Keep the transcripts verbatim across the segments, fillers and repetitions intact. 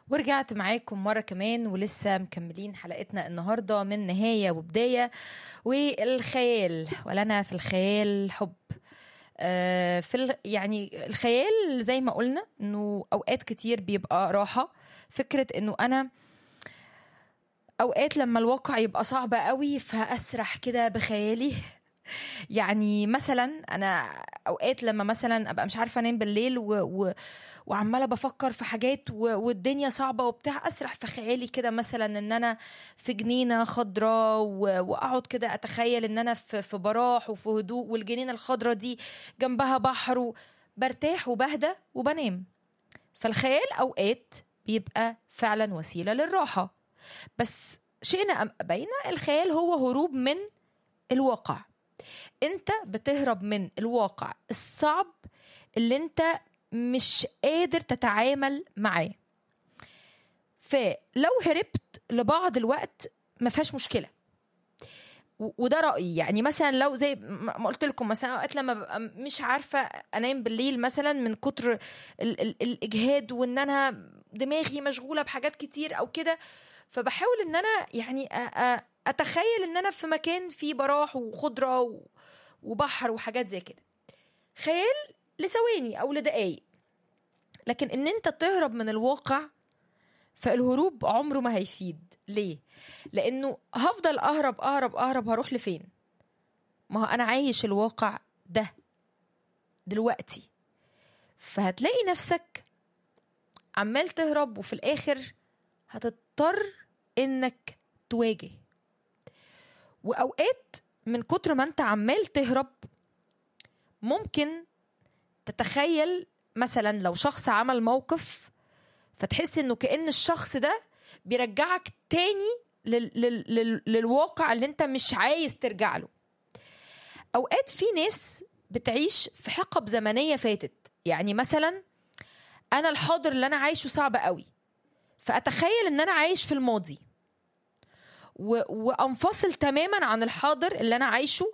ورجعت معاكم مرة كمان ولسه مكملين حلقتنا النهاردة من نهاية وبداية والخيال، ولنا في الخيال حب. آه في ال... يعني الخيال زي ما قلنا انه اوقات كتير بيبقى راحة. فكرة انه انا اوقات لما الواقع يبقى صعب قوي فاسرح كده بخيالي. يعني مثلا انا اوقات لما مثلا ابقى مش عارفه انام بالليل و... و... وعماله بفكر في حاجات و... والدنيا صعبه وبتاع، اسرح في خيالي كده مثلا ان انا في جنينه خضراء و... واقعد كده اتخيل ان انا في في براح وفي هدوء، والجنينه الخضراء دي جنبها بحر، وبرتاح وبهدى وبنام. فالخيال اوقات بيبقى فعلا وسيله للراحه، بس شئنا ام ابينا الخيال هو هروب من الواقع. انت بتهرب من الواقع الصعب اللي انت مش قادر تتعامل معاه. فلو هربت لبعض الوقت ما فيهاش مشكلة، وده رأيي. يعني مثلا لو زي ما قلت لكم مثلا اوقات لما ببقى مش عارفة انام بالليل مثلا من كتر ال- ال- الاجهاد، وان انا دماغي مشغولة بحاجات كتير او كده، فبحاول ان انا يعني أ- أ- اتخيل ان انا في مكان فيه براح وخضرة و وبحر وحاجات زي كده، خيال لثواني او لدقايق. لكن ان انت تهرب من الواقع، فالهروب عمره ما هيفيد. ليه؟ لانه هفضل اهرب اهرب اهرب، هروح لفين؟ ما هو انا عايش الواقع ده دلوقتي. فهتلاقي نفسك عمال تهرب، وفي الاخر هتضطر انك تواجه. واوقات من كتر ما انت عمال تهرب ممكن تتخيل مثلا لو شخص عمل موقف، فتحس انه كأن الشخص ده بيرجعك تاني لل... لل... لل... للواقع اللي انت مش عايز ترجع له. اوقات في ناس بتعيش في حقب زمنية فاتت. يعني مثلا انا الحاضر اللي انا عايشه صعب قوي، فاتخيل ان انا عايش في الماضي و... وانفصل تماما عن الحاضر اللي انا عايشه،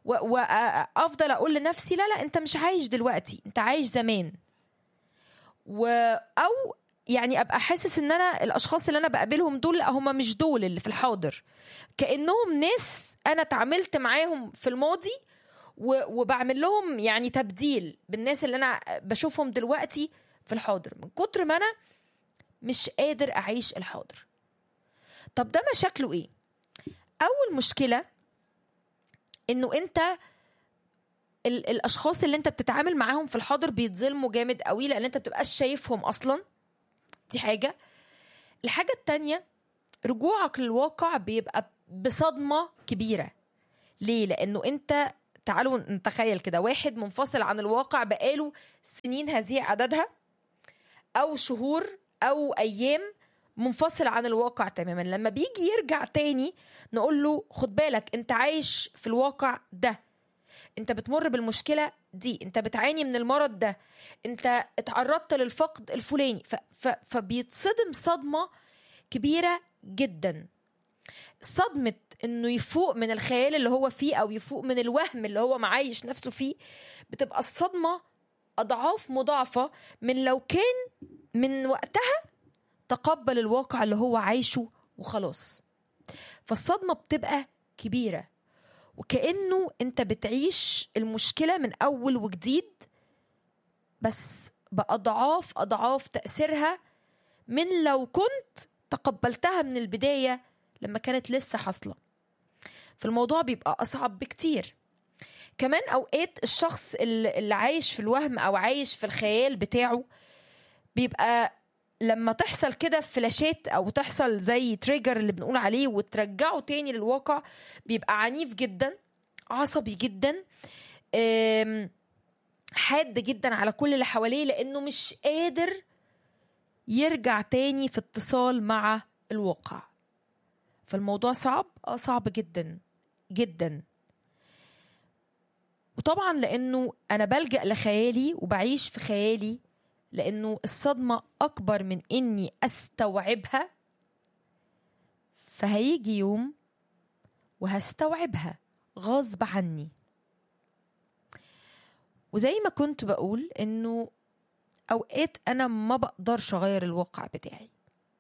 وافضل و... اقول لنفسي لا لا انت مش عايش دلوقتي، انت عايش زمان. و... او يعني ابقى حاسس ان انا الاشخاص اللي انا بقابلهم دول هم مش دول اللي في الحاضر، كانهم ناس انا اتعاملت معاهم في الماضي و... وبعمل لهم يعني تبديل بالناس اللي انا بشوفهم دلوقتي في الحاضر، من كتر ما انا مش قادر اعيش الحاضر. طب ده مشاكله ايه؟ اول مشكلة انه انت ال... الاشخاص اللي انت بتتعامل معاهم في الحاضر بيتظلموا جامد قوي، لان انت بتبقاش شايفهم اصلا. دي حاجة. الحاجة التانية، رجوعك للواقع بيبقى بصدمة كبيرة. ليه؟ لأنه أنت تعالوا نتخيل كده واحد منفصل عن الواقع بقاله سنين هذه عددها، أو شهور أو أيام، منفصل عن الواقع تماما. لما بيجي يرجع تاني نقول له خد بالك أنت عايش في الواقع ده، أنت بتمر بالمشكلة دي، أنت بتعاني من المرض ده، أنت اتعرضت للفقد الفلاني. ف... ف... فبيتصدم صدمة كبيرة جدا. صدمة انه يفوق من الخيال اللي هو فيه، او يفوق من الوهم اللي هو معايش نفسه فيه، بتبقى الصدمة اضعاف مضاعفة من لو كان من وقتها تقبل الواقع اللي هو عايشه وخلاص. فالصدمة بتبقى كبيرة، وكأنه انت بتعيش المشكلة من اول وجديد، بس بأضعاف أضعاف تأثيرها من لو كنت تقبلتها من البداية لما كانت لسه حاصلة. فالموضوع بيبقى أصعب بكتير. كمان أوقات الشخص اللي عايش في الوهم أو عايش في الخيال بتاعه بيبقى لما تحصل كده فلاشات أو تحصل زي تريجر اللي بنقول عليه وترجعه تاني للواقع، بيبقى عنيف جدا، عصبي جدا، حاد جدا على كل اللي حواليه، لأنه مش قادر يرجع تاني في اتصال مع الواقع. فالموضوع صعب، اه صعب جدا جدا. وطبعا لانه انا بلجأ لخيالي وبعيش في خيالي، لانه الصدمة اكبر من اني استوعبها، فهيجي يوم وهستوعبها غصب عني. وزي ما كنت بقول انه اوقات انا ما بقدرش اغير الواقع بتاعي،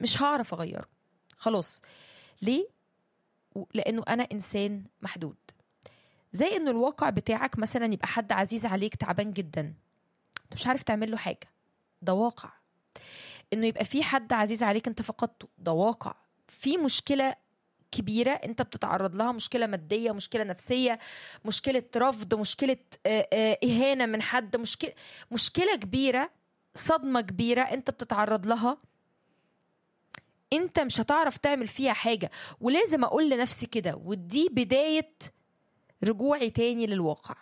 مش هعرف اغيره خلاص. ليه؟ لانه انا انسان محدود. زي انه الواقع بتاعك مثلا يبقى حد عزيز عليك تعبان جدا، انت مش عارف تعمل له حاجه، ده واقع. انه يبقى في حد عزيز عليك انت فقدته، ده واقع. في مشكله كبيره انت بتتعرض لها، مشكله ماديه، مشكله نفسيه، مشكله رفض، مشكله اهانه من حد، مشكله مشكله كبيره، صدمه كبيره انت بتتعرض لها، انت مش هتعرف تعمل فيها حاجه. ولازم اقول لنفسي كده، ودي بدايه رجوعي تاني للواقع.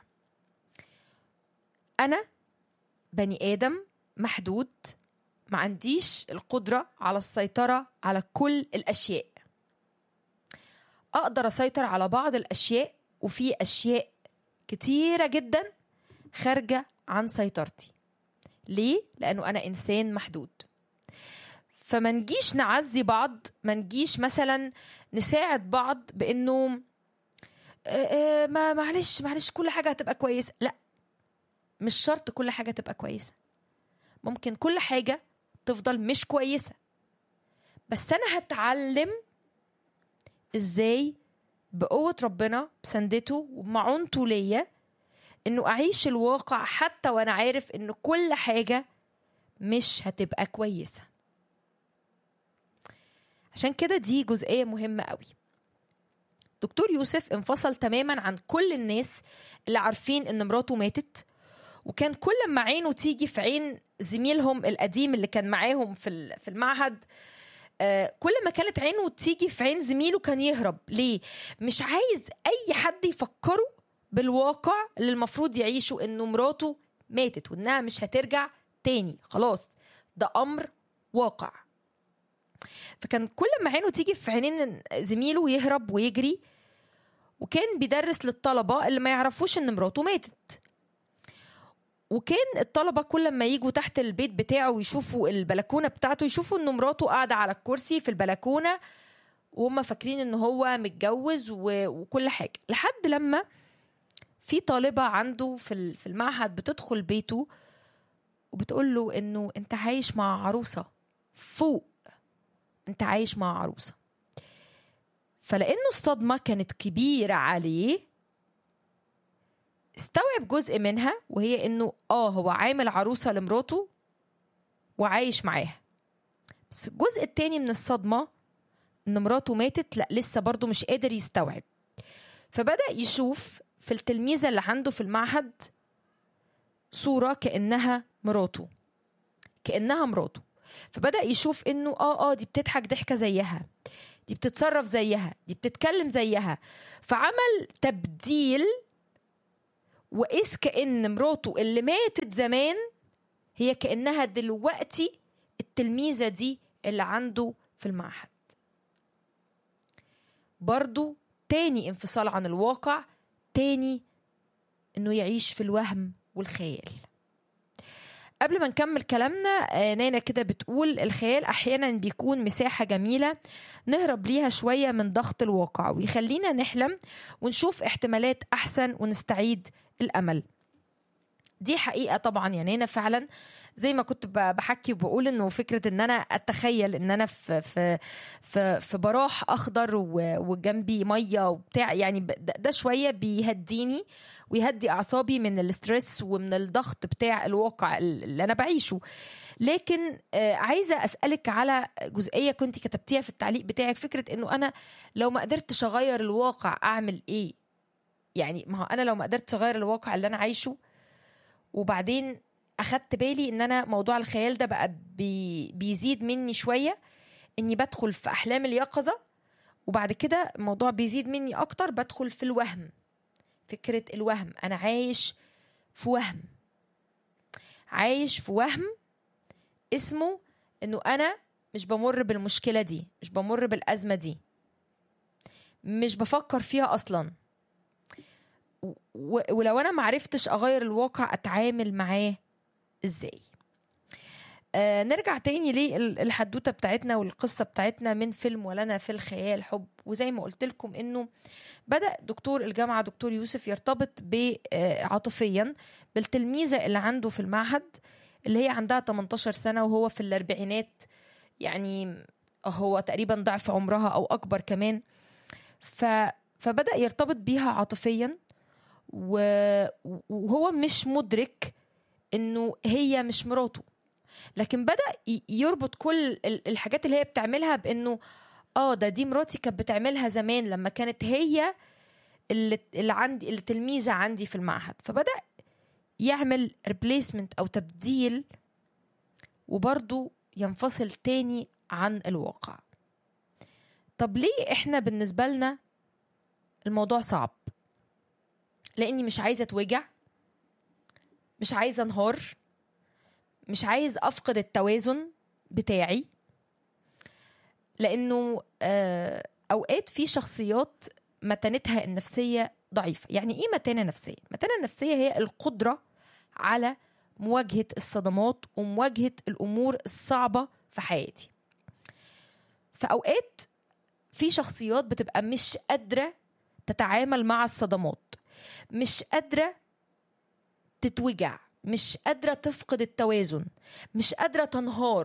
انا بني ادم محدود، ما عنديش القدره على السيطره على كل الاشياء. اقدر اسيطر على بعض الاشياء، وفي اشياء كتيره جدا خارجه عن سيطرتي. ليه؟ لانه انا انسان محدود. فما نجيش نعزي بعض، ما نجيش مثلا نساعد بعض بانه آه ما معلش معلش كل حاجه هتبقى كويسه. لا، مش شرط كل حاجه تبقى كويسه، ممكن كل حاجه تفضل مش كويسه، بس انا هتعلم ازاي بقوه ربنا بسندته وبمعونته ليا انه اعيش الواقع حتى وانا عارف ان كل حاجه مش هتبقى كويسه. عشان كده دي جزئيه مهمه قوي. دكتور يوسف انفصل تماما عن كل الناس اللي عارفين ان مراته ماتت، وكان كل ما عينه تيجي في عين زميلهم القديم اللي كان معاهم في في المعهد، آه كل ما كانت عينه تيجي في عين زميله كان يهرب. ليه؟ مش عايز اي حد يفكره بالواقع اللي المفروض يعيشه، انه مراته ماتت وانها مش هترجع تاني، خلاص ده امر واقع. فكان كل ما عينه تيجي في عينين زميله يهرب ويجري. وكان بيدرس للطلبة اللي ما يعرفوش ان مراته ماتت، وكان الطلبة كل ما يجوا تحت البيت بتاعه ويشوفوا البلكونة بتاعته يشوفوا انه مراته قاعدة على الكرسي في البلكونة، وهم فاكرين انه هو متجوز وكل حاجة. لحد لما في طالبة عنده في المعهد بتدخل بيته وبتقول له انه انت عايش مع عروسة فوق، انت عايش مع عروسة. فلانه الصدمة كانت كبيرة عليه استوعب جزء منها، وهي انه اه هو عامل عروسة لمراته وعايش معاها، بس الجزء التاني من الصدمة ان مراته ماتت لا لسه برضو مش قادر يستوعب. فبدأ يشوف في التلميذة اللي عنده في المعهد صورة كأنها مراته، كأنها مراته. فبدأ يشوف انه اه اه دي بتضحك ضحكة زيها، دي بتتصرف زيها، دي بتتكلم زيها. فعمل تبديل، وإذ كأن مراته اللي ماتت زمان هي كأنها دلوقتي التلميذة دي اللي عنده في المعهد. برضو تاني انفصال عن الواقع، تاني انه يعيش في الوهم والخيال. قبل ما نكمل كلامنا، نانا كده بتقول الخيال احيانا بيكون مساحة جميلة نهرب ليها شوية من ضغط الواقع، ويخلينا نحلم ونشوف احتمالات احسن ونستعيد الامل. دي حقيقة طبعا يا نانا، فعلا زي ما كنت بحكي وبقول انه فكرة ان انا اتخيل ان انا في في في, في براح اخضر وجنبي مية وبتاع، يعني ده شوية بيهديني ويهدي اعصابي من الاسترس ومن الضغط بتاع الواقع اللي انا بعيشه. لكن عايزة اسألك على جزئية كنت كتبتيها في التعليق بتاعك، فكرة انه انا لو ما قدرتش اغير الواقع اعمل ايه؟ يعني ما هو انا لو ما قدرتش اغير الواقع اللي انا عايشه، وبعدين أخدت بالي إن أنا موضوع الخيال ده بقى بي بيزيد مني شوية، إني بدخل في أحلام اليقظة، وبعد كده الموضوع بيزيد مني أكتر بدخل في الوهم. فكرة الوهم، أنا عايش في وهم، عايش في وهم اسمه إنه أنا مش بمر بالمشكلة دي، مش بمر بالأزمة دي، مش بفكر فيها أصلاً. ولو أنا معرفتش أغير الواقع أتعامل معاه إزاي؟ آه نرجع تاني للحدوتة بتاعتنا والقصة بتاعتنا من فيلم ولنا في الخيال حب. وزي ما قلت لكم إنه بدأ دكتور الجامعة دكتور يوسف يرتبط عاطفيا بالتلميذة اللي عنده في المعهد اللي هي عندها تمنتاشر سنة وهو في الأربعينات. يعني هو تقريبا ضعف عمرها أو أكبر كمان. ف... فبدأ يرتبط بيها عاطفيا، وهو مش مدرك إنه هي مش مراته، لكن بدأ يربط كل الحاجات اللي هي بتعملها بإنه آه ده دي مراتي كانت بتعملها زمان لما كانت هي اللي, اللي عندي اللي تلميذة عندي في المعهد. فبدأ يعمل replacement أو تبديل، وبرضو ينفصل تاني عن الواقع. طب ليه إحنا بالنسبة لنا الموضوع صعب؟ لأني مش عايزة أتوجع، مش عايزة انهار، مش عايز أفقد التوازن بتاعي. لأنه أوقات في شخصيات متانتها النفسية ضعيفة. يعني إيه متانة نفسية؟ متانة نفسية هي القدرة على مواجهة الصدمات ومواجهة الأمور الصعبة في حياتي. فأوقات في شخصيات بتبقى مش قادرة تتعامل مع الصدمات، مش قادرة تتوجع، مش قادرة تفقد التوازن، مش قادرة تنهار.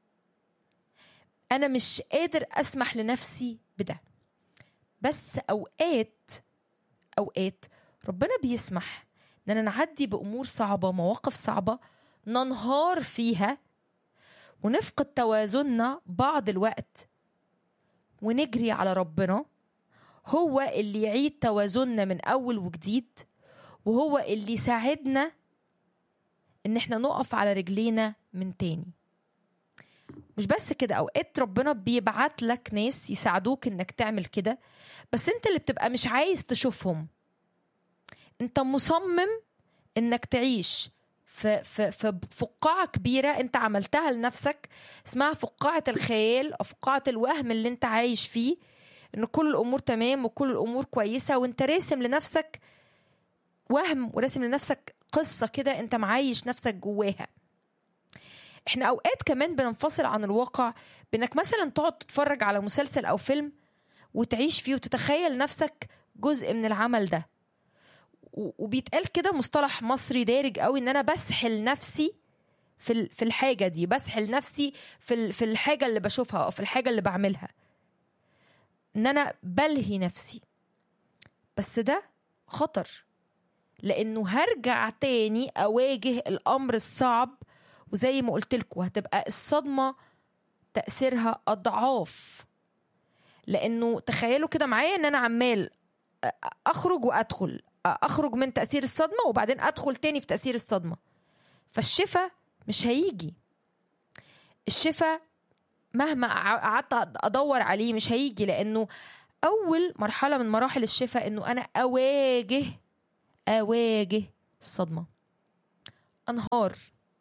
أنا مش قادر أسمح لنفسي بده. بس أوقات أوقات ربنا بيسمح إننا نعدي بأمور صعبة، مواقف صعبة، ننهار فيها ونفقد توازننا بعض الوقت، ونجري على ربنا هو اللي يعيد توازننا من أول وجديد، وهو اللي يساعدنا إن احنا نقف على رجلينا من تاني. مش بس كده، أوقات ربنا بيبعت لك ناس يساعدوك إنك تعمل كده، بس انت اللي بتبقى مش عايز تشوفهم. انت مصمم إنك تعيش في, في, في فقاعة كبيرة انت عملتها لنفسك، اسمها فقاعة الخيال أو فقاعة الوهم اللي انت عايش فيه، إن كل الأمور تمام وكل الأمور كويسة، وانت راسم لنفسك وهم وراسم لنفسك قصة كده انت معايش نفسك جواها. احنا اوقات كمان بننفصل عن الواقع بانك مثلا تقعد تتفرج على مسلسل او فيلم وتعيش فيه وتتخيل نفسك جزء من العمل ده. وبيتقال كده مصطلح مصري دارج قوي، ان انا بسحل نفسي في في الحاجة دي، بسحل نفسي في في الحاجة اللي بشوفها او في الحاجة اللي بعملها، ان انا بلهي نفسي. بس ده خطر، لانه هرجع تاني اواجه الامر الصعب، وزي ما قلت لكم هتبقى الصدمة تأثيرها أضعاف. لأنه تخيلوا كده معايا إن أنا عمال أخرج وأدخل، أخرج من تأثير الصدمة وبعدين أدخل تاني في تأثير الصدمة، فالشفاء مش هيجي. الشفاء مهما قعدت أدور عليه مش هيجي، لأنه أول مرحلة من مراحل الشفاء إنه أنا أواجه أواجه الصدمة، أنهار،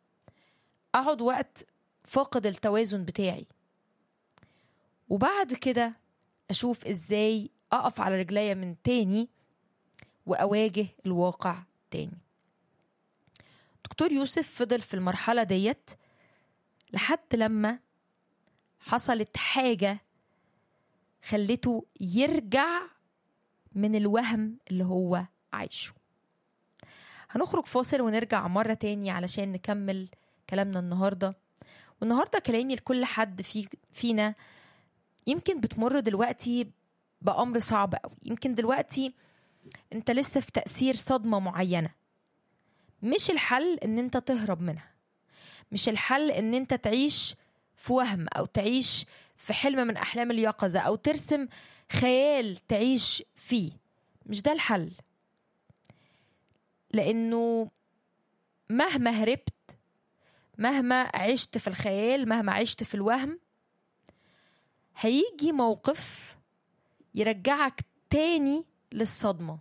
أقعد وقت فاقد التوازن بتاعي، وبعد كده أشوف إزاي أقف على رجلي من تاني وأواجه الواقع تاني. دكتور يوسف فضل في المرحلة ديت لحد لما حصلت حاجة خلته يرجع من الوهم اللي هو عايشه. هنخرج فاصل ونرجع مرة تاني علشان نكمل كلامنا النهاردة. والنهاردة كلامي لكل حد في فينا يمكن بتمر دلوقتي بأمر صعب قوي. يمكن دلوقتي انت لسه في تأثير صدمة معينة. مش الحل ان انت تهرب منها، مش الحل ان انت تعيش في وهم او تعيش في حلم من احلام اليقظة او ترسم خيال تعيش فيه. مش ده الحل، لانه مهما هربت، مهما عشت في الخيال، مهما عشت في الوهم، هيجي موقف يرجعك تاني للصدمة،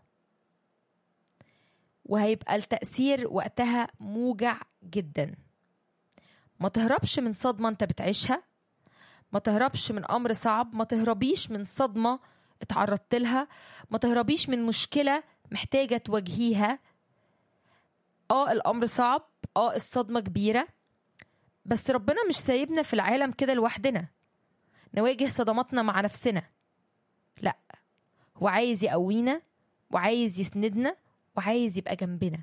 وهيبقى التأثير وقتها موجع جدا. ما تهربش من صدمة انت بتعيشها، ما تهربش من أمر صعب، ما تهربيش من صدمة اتعرضت لها، ما تهربيش من مشكلة محتاجة تواجهيها. اه الأمر صعب، اه الصدمة كبيرة، بس ربنا مش سايبنا في العالم كده لوحدنا نواجه صدماتنا مع نفسنا. لا، هو عايز يقوينا وعايز يسندنا وعايز يبقى جنبنا.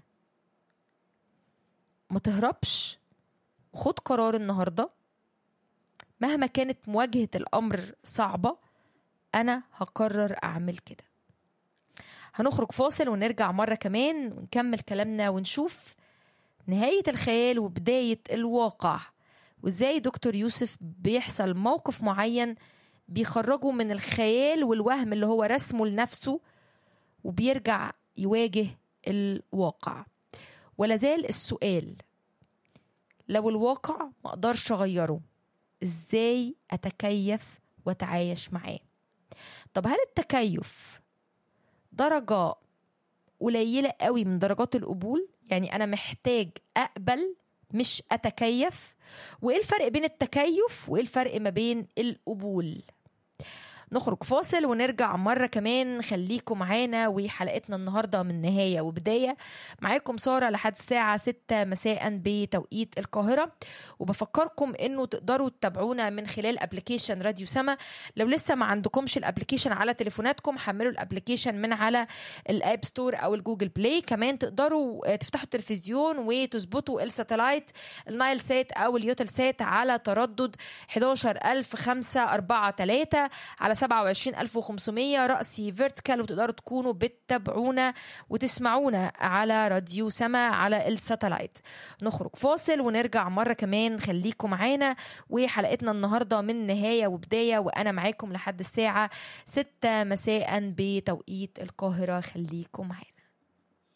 ما تهربش، خد قرار النهاردة مهما كانت مواجهة الأمر صعبة أنا هقرر أعمل كده. هنخرج فاصل ونرجع مرة كمان ونكمل كلامنا ونشوف نهاية الخيال وبداية الواقع، وإزاي دكتور يوسف بيحصل موقف معين بيخرجه من الخيال والوهم اللي هو رسمه لنفسه وبيرجع يواجه الواقع. ولازال السؤال، لو الواقع ما اقدرش اغيره ازاي اتكيف واتعايش معاه؟ طب هل التكيف درجة قليلة قوي من درجات القبول؟ يعني انا محتاج اقبل مش اتكيف؟ وايه الفرق بين التكيف وايه الفرق ما بين القبول؟ نخرج فاصل ونرجع مرة كمان. خليكم معانا وحلقتنا النهاردة من نهاية وبداية. معاكم سارة لحد الساعة ستة مساء بتوقيت القاهرة، وبفكركم انه تقدروا تتابعونا من خلال ابليكيشن راديو سما. لو لسه ما عندكمش الابليكيشن على تليفوناتكم حملوا الابليكيشن من على الاب ستور او الجوجل بلاي. كمان تقدروا تفتحوا التلفزيون وتظبطوا الساتلايت النايل سات او اليوتل سات على تردد احد عشر ألف وخمسة أربعة ثلاثة على سبعة وعشرين ألف وخمسمية رأسي فيرتيكال، وتقدروا تكونوا بتتابعونا وتسمعونا على راديو سما على الساتلايت. نخرج فاصل ونرجع مرة كمان. خليكم معانا وحلقتنا النهاردة من نهاية وبداية، وأنا معاكم لحد الساعة ستة مساء بتوقيت القاهرة. خليكم معانا.